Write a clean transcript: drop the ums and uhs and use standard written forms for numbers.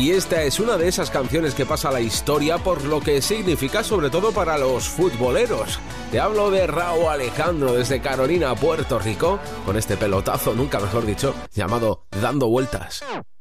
Y esta es una de esas canciones que pasa a la historia por lo que significa sobre todo para los futboleros. Te hablo de Rauw Alejandro desde Carolina, Puerto Rico, con este pelotazo, nunca mejor dicho, llamado Dando Vueltas.